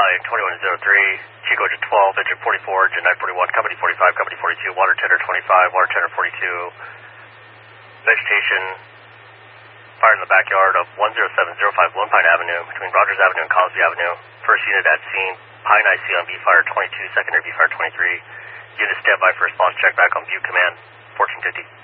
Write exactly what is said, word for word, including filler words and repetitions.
Valley twenty-one oh three, Chico engine twelve, engine forty-four, engine nine forty-one, company forty-five, company forty-two, water tender twenty-five, water tender forty-two, vegetation, fire in the backyard of one oh seven oh five Lone Pine Avenue, between Rogers Avenue and Cosby Avenue. First unit at scene, Pine I C on V fire twenty-two, secondary V fire twenty-three. Unit standby for response check back on view command, fourteen fifty.